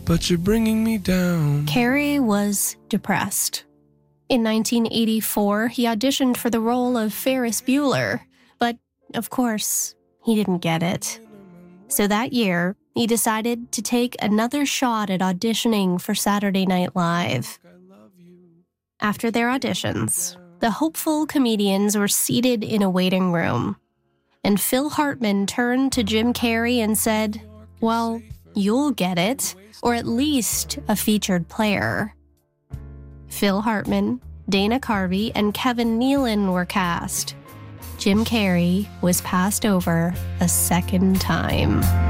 but you're bringing me down. Carey was depressed. In 1984, he auditioned for the role of Ferris Bueller, but, of course, he didn't get it. So that year, he decided to take another shot at auditioning for Saturday Night Live. After their auditions, the hopeful comedians were seated in a waiting room, and Phil Hartman turned to Jim Carrey and said, "Well, you'll get it, or at least a featured player." Phil Hartman, Dana Carvey, and Kevin Nealon were cast. Jim Carrey was passed over a second time.